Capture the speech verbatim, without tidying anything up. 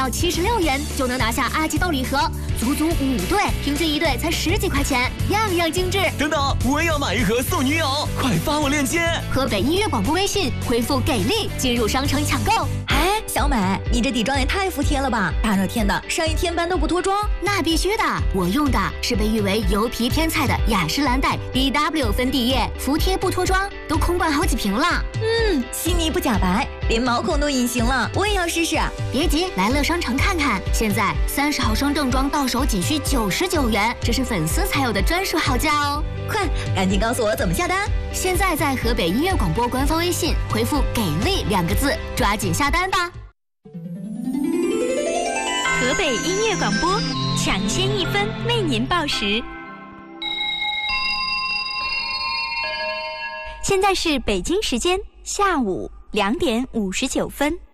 要七十六元就能拿下阿基豆礼盒，足足五对，平均一对才十几块钱，样样精致。 等等，我也要买一盒送女友，快发我链接！ 河北音乐广播微信回复给力进入商城抢购。 哎，小美，你这底妆也太服帖了吧！大热天的，上一天班都不脱妆？ 那必须的，我用的是被誉为油皮天菜的雅诗兰黛 B W 粉底液，服帖不脱妆，都空罐好几瓶了。 嗯，细腻不假白，连毛孔都隐形了，我也要试试。 别急，来乐商城看看，现在三十毫升正装到手仅需九十九元，这是粉丝才有的专属好价哦！ 快，赶紧告诉我怎么下单。 现在在河北音乐广播官方微信回复“给力”两个字，抓紧下单吧。 河北音乐广播，抢先一分为您报时。现在是北京时间下午两点五十九分。